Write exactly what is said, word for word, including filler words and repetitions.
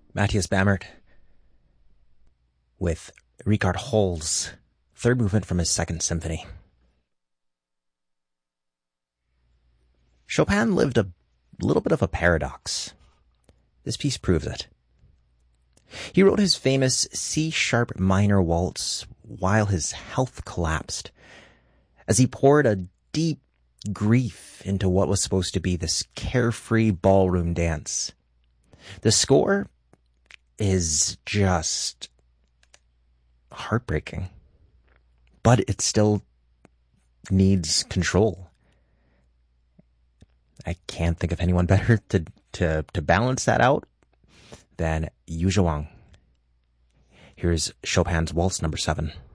Matthias Bammert with Richard Hol's third movement from his Second Symphony. Chopin lived a little bit of a paradox. This piece proves it. He wrote his famous C-sharp minor waltz while his health collapsed, as he poured a deep grief into what was supposed to be this carefree ballroom dance. The score is just heartbreaking, but it still needs control. I can't think of anyone better to, to, to balance that out than Yu Zhuang. Here's Chopin's Waltz number seven.